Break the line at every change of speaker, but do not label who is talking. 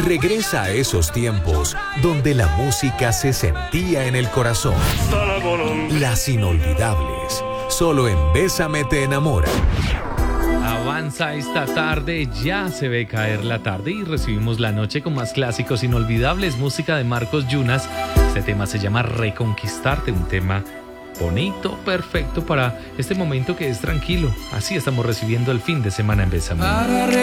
Regresa a esos tiempos donde la música se sentía en el corazón. Las inolvidables, solo en Bésame te enamora.
Avanza esta tarde, ya se ve caer la tarde y recibimos la noche con más clásicos inolvidables, música de Marcos Yunas. Este tema se llama Reconquistarte, un tema bonito, perfecto para este momento que es tranquilo. Así estamos recibiendo el fin de semana en Bésame.